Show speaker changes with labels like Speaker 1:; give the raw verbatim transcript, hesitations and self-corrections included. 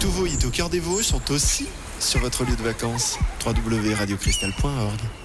Speaker 1: Tous vos hits au cœur des Vosges sont aussi sur votre lieu de vacances. w w w point radio cristal point org